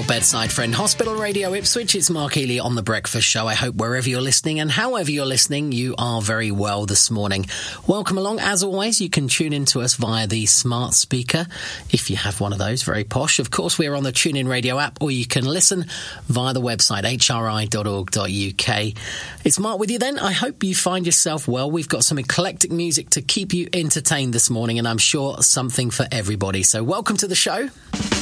your bedside friend. Hospital Radio Ipswich, it's Mark Healy on The Breakfast Show. I hope wherever you're listening and however you're listening, you are very well this morning. Welcome along. As always, you can tune in to us via the smart speaker, if you have one of those, very posh. Of course, we're on the TuneIn Radio app, or you can listen via the website, hri.org.uk. It's Mark with you then. I hope you find yourself well. We've got some eclectic music to keep you entertained this morning, and I'm sure something for everybody. So welcome to the show.